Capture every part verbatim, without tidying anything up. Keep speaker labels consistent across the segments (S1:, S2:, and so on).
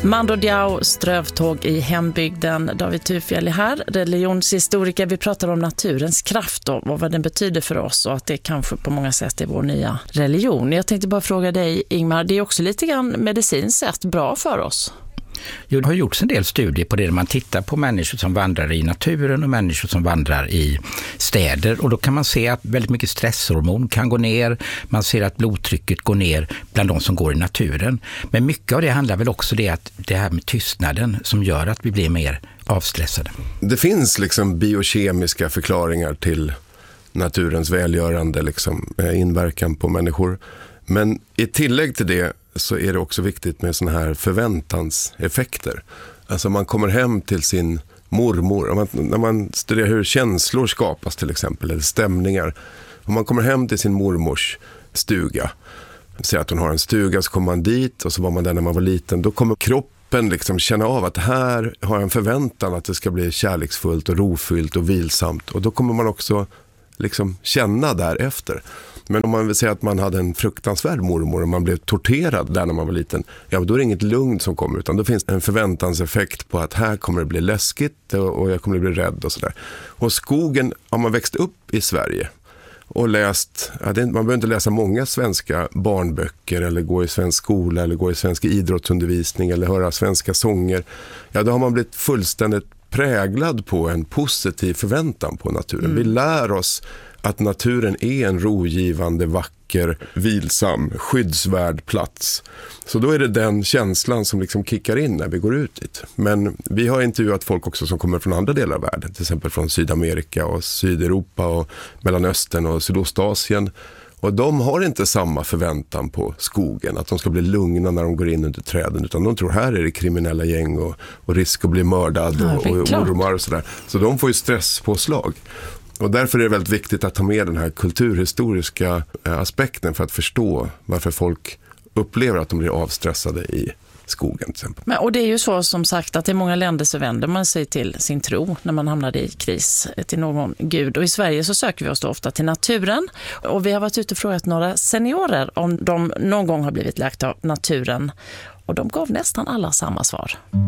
S1: Mando Diao, strövtåg i hembygden. David Thurfjell är här, religionshistoriker. Vi pratar om naturens kraft och vad den betyder för oss och att det kanske på många sätt är vår nya religion. Jag tänkte bara fråga dig, Ingmar, det är också lite grann medicinskt sett bra för oss.
S2: Jo, det har gjorts en del studier på det där man tittar på människor som vandrar i naturen och människor som vandrar i städer, och då kan man se att väldigt mycket stresshormon kan gå ner, man ser att blodtrycket går ner bland de som går i naturen. Men mycket av det handlar väl också det att det här med tystnaden som gör att vi blir mer avstressade.
S3: Det finns liksom biokemiska förklaringar till naturens välgörande liksom, inverkan på människor. Men i tillägg till det så är det också viktigt med såna här förväntanseffekter. Alltså man kommer hem till sin mormor. Man, när man studerar hur känslor skapas till exempel, eller stämningar. Om man kommer hem till sin mormors stuga, säger att hon har en stuga, så kommer man dit och så var man där när man var liten. Då kommer kroppen liksom känna av att här har jag en förväntan att det ska bli kärleksfullt och rofyllt och vilsamt. Och då kommer man också liksom känna därefter. Men om man vill säga att man hade en fruktansvärd mormor och man blev torterad där när man var liten, ja, då är det inget lugn som kommer, utan då finns en förväntanseffekt på att här kommer det bli läskigt och jag kommer bli rädd och sådär. Och skogen, har man växt upp i Sverige och läst, ja, det, man behöver inte läsa många svenska barnböcker eller gå i svensk skola eller gå i svensk idrottsundervisning eller höra svenska sånger, ja, då har man blivit fullständigt präglad på en positiv förväntan på naturen. Mm. Vi lär oss att naturen är en rogivande, vacker, vilsam, skyddsvärd plats. Så då är det den känslan som liksom kickar in när vi går ut dit. Men vi har intervjuat folk också som kommer från andra delar av världen, till exempel från Sydamerika och Sydeuropa och Mellanöstern och Sydostasien. Och de har inte samma förväntan på skogen, att de ska bli lugna när de går in under träden, utan de tror här är det kriminella gäng och, och risk att bli mördad
S1: ja,
S3: och, och ormar och sådär. Så de får ju stresspåslag. Och därför är det väldigt viktigt att ta med den här kulturhistoriska aspekten för att förstå varför folk upplever att de blir avstressade i skogen till exempel.
S1: Men, och det är ju så som sagt att i många länder så vänder man sig till sin tro när man hamnar i kris, till någon gud. Och i Sverige så söker vi oss då ofta till naturen. Och vi har varit ute och frågat några seniorer om de någon gång har blivit läkt av naturen. Och de gav nästan alla samma svar.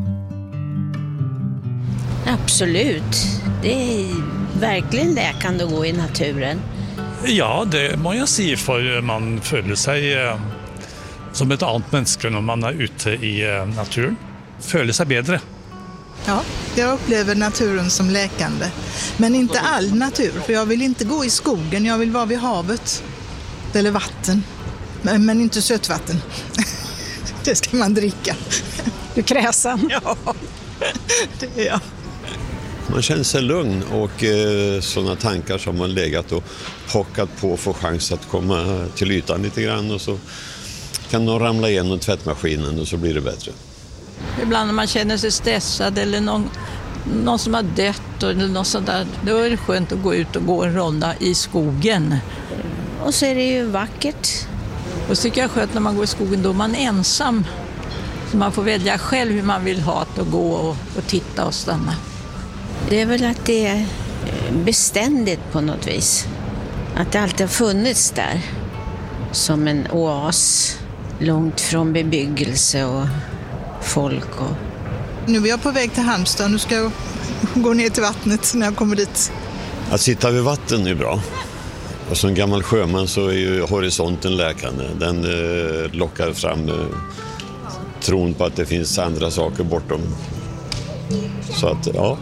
S4: Absolut. Det är verkligen läkande att gå i naturen.
S5: Ja, det må jag säga, för man føler sig eh, som ett annat människa när man är ute i eh, naturen. Føler sig bättre.
S6: Ja, jag upplever naturen som läkande. Men inte all natur, för jag vill inte gå i skogen, jag vill vara vid havet. Eller vatten. Men, men inte sötvatten. Det ska man dricka.
S7: Du är kräsen.
S6: Ja, det är jag.
S8: Man känner sig lugn och eh, sådana tankar som man legat och pockat på får chans att komma till ytan lite grann, och så kan de ramla igenom tvättmaskinen och så blir det bättre.
S9: Ibland när man känner sig stressad eller någon, någon som har dött eller något sånt där, då är det skönt att gå ut och gå en ronda i skogen.
S4: Och så är det ju vackert.
S9: Och så tycker jag skönt när man går i skogen, då är man ensam. Så man får välja själv hur man vill ha att gå och, och titta och stanna.
S4: Det är väl att det är beständigt på något vis. Att det alltid har funnits där. Som en oas. Långt från bebyggelse och folk. Och...
S6: Nu är jag på väg till Halmstad. Nu ska jag gå ner till vattnet när jag kommer dit.
S8: Att sitta vid vatten är bra. Och som gammal sjöman så är ju horisonten läkande. Den eh, lockar fram eh, tron på att det finns andra saker bortom. Så att, ja...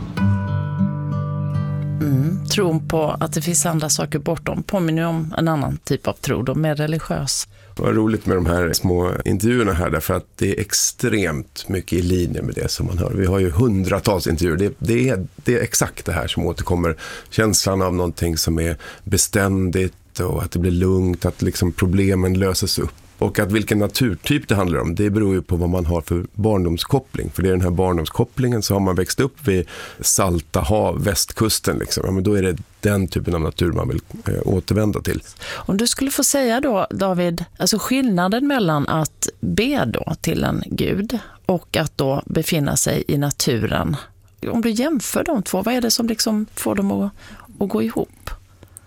S1: Mm, tron på att det finns andra saker bortom påminner om en annan typ av tro, då, mer religiös.
S3: Det var roligt med de här små intervjuerna här, därför att det är extremt mycket i linje med det som man hör. Vi har ju hundratals intervjuer. Det, det, är, det är exakt det här som återkommer. Känslan av någonting som är beständigt och att det blir lugnt, att liksom problemen löses upp. Och att vilken naturtyp det handlar om, det beror ju på vad man har för barndomskoppling. För det är den här barndomskopplingen, så har man växt upp vid Salta hav, västkusten liksom. Ja, men då är det den typen av natur man vill eh, återvända till.
S1: Om du skulle få säga då, David, alltså skillnaden mellan att be då till en gud och att då befinna sig i naturen. Om du jämför de två, vad är det som liksom får dem att, att gå ihop?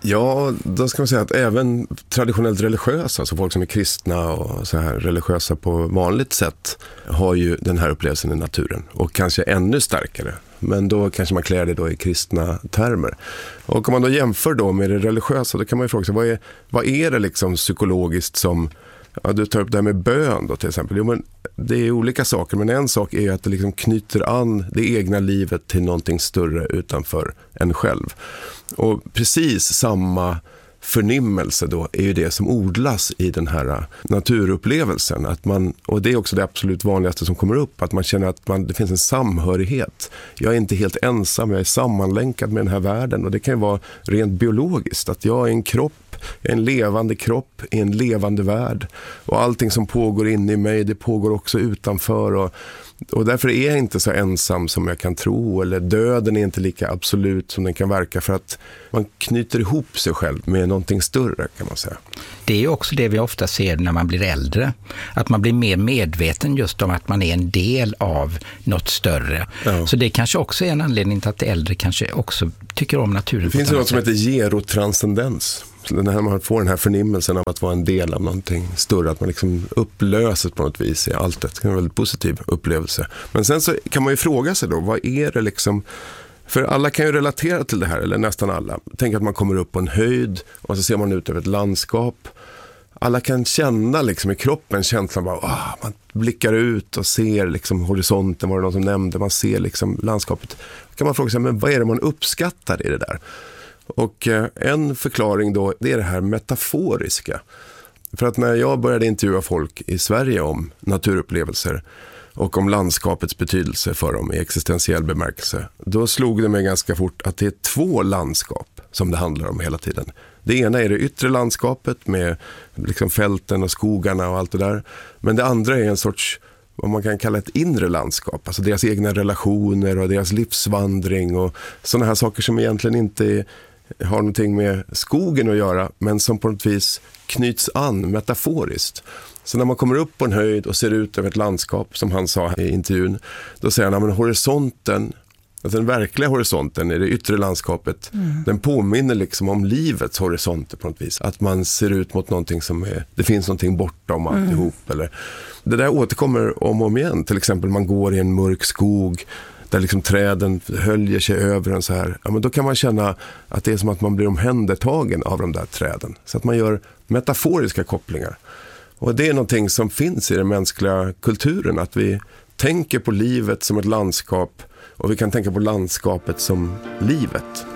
S3: Ja, då ska man säga att även traditionellt religiösa, alltså folk som är kristna och så här religiösa på vanligt sätt, har ju den här upplevelsen i naturen och kanske ännu starkare. Men då kanske man klär det då i kristna termer. Och om man då jämför då med det religiösa, då kan man ju fråga sig, vad är, vad är det liksom psykologiskt som, ja, du tar upp det här med bön då till exempel. Jo, men det är olika saker, men en sak är att det liksom knyter an det egna livet till någonting större utanför en själv. Och precis samma förnimmelse då är ju det som odlas i den här naturupplevelsen. Att man, och det är också det absolut vanligaste som kommer upp, att man känner att man, det finns en samhörighet. Jag är inte helt ensam, jag är sammanlänkad med den här världen, och det kan ju vara rent biologiskt, att jag är en kropp, en levande kropp i en levande värld, och allting som pågår inne i mig, det pågår också utanför, och, och därför är jag inte så ensam som jag kan tro, eller döden är inte lika absolut som den kan verka, för att man knyter ihop sig själv med någonting större, kan man säga.
S2: Det är ju också det vi ofta ser när man blir äldre, att man blir mer medveten just om att man är en del av något större. Ja. Så det kanske också är en anledning till att äldre kanske också tycker om naturen.
S3: Det finns något som heter gerotranscendens. När man får den här förnimmelsen av att vara en del av någonting större, att man liksom upplöses på något vis i allt det. Det är en väldigt positiv upplevelse. Men sen så kan man ju fråga sig då, vad är det liksom, för alla kan ju relatera till det här, eller nästan alla. Tänk att man kommer upp på en höjd och så ser man ut över ett landskap. Alla kan känna liksom i kroppen känslan bara, oh, man blickar ut och ser liksom horisonten, var det någon som nämnde, man ser liksom landskapet. Då kan man fråga sig, men vad är det man uppskattar i det där? Och en förklaring då, det är det här metaforiska. För att när jag började intervjua folk i Sverige om naturupplevelser och om landskapets betydelse för dem i existentiell bemärkelse, då slog det mig ganska fort att det är två landskap som det handlar om hela tiden. Det ena är det yttre landskapet med liksom fälten och skogarna och allt det där. Men det andra är en sorts, vad man kan kalla ett inre landskap. Alltså deras egna relationer och deras livsvandring och sådana här saker som egentligen inte har någonting med skogen att göra, men som på något vis knyts an metaforiskt. Så när man kommer upp på en höjd och ser ut över ett landskap, som han sa i intervjun, då säger han att horisonten, alltså den verkliga horisonten i det yttre landskapet, mm. den påminner liksom om livets horisonter på något vis. Att man ser ut mot någonting som är, det finns någonting bortom mm. alltihop. Eller, det där återkommer om och om igen. Till exempel man går i en mörk skog där liksom träden höljer sig över en så här. Ja, men då kan man känna att det är som att man blir omhändertagen av de där träden. Så att man gör metaforiska kopplingar. Och det är någonting som finns i den mänskliga kulturen, att vi tänker på livet som ett landskap och vi kan tänka på landskapet som livet.